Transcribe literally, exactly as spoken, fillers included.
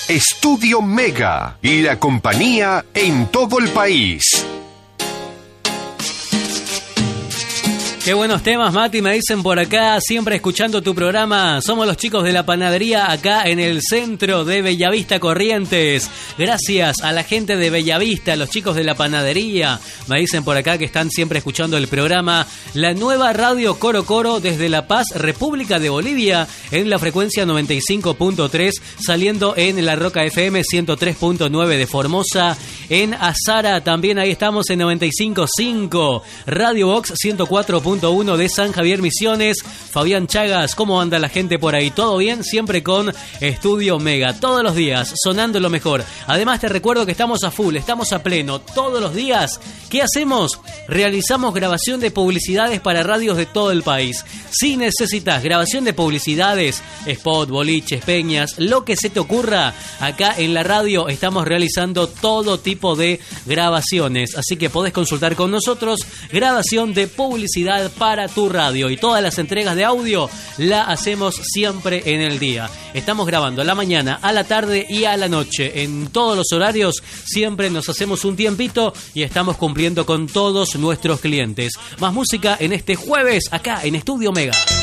Estudio Mega, la compañía en todo el país. Qué buenos temas, Mati, me dicen por acá, siempre escuchando tu programa. Somos los chicos de la panadería acá en el centro de Bellavista, Corrientes. Gracias a la gente de Bellavista, los chicos de la panadería. Me dicen por acá que están siempre escuchando el programa. La nueva radio Coro Coro desde La Paz, República de Bolivia, en la frecuencia noventa y cinco punto tres, saliendo en La Roca F M ciento tres punto nueve de Formosa. En Azara también ahí estamos en noventa y cinco punto cinco. Radio Box ciento cuatro punto uno de San Javier Misiones. Fabián Chagas, ¿cómo anda la gente por ahí? ¿Todo bien? Siempre con Estudio Mega, todos los días, sonando lo mejor. Además te recuerdo que estamos a full, estamos a pleno, todos los días. ¿Qué hacemos? Realizamos grabación de publicidades para radios de todo el país. Si necesitas grabación de publicidades, spot, boliches, peñas, lo que se te ocurra, acá en la radio estamos realizando todo tipo de grabaciones. Así que podés consultar con nosotros grabación de publicidad para tu radio, y todas las entregas de audio la hacemos siempre en el día. Estamos grabando a la mañana, a la tarde y a la noche. En todos los horarios siempre nos hacemos un tiempito y estamos cumpliendo con todos nuestros clientes. Más música en este jueves acá en Estudio Mega.